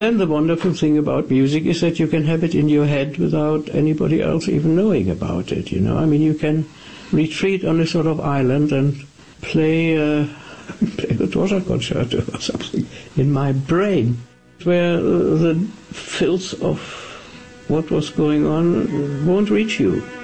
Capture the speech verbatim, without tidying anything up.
And the wonderful thing about music is that you can have it in your head without anybody else even knowing about it, you know. I mean, you can retreat on a sort of island and play, uh, play the Dvorak concerto or something in my brain, where the filth of what was going on won't reach you.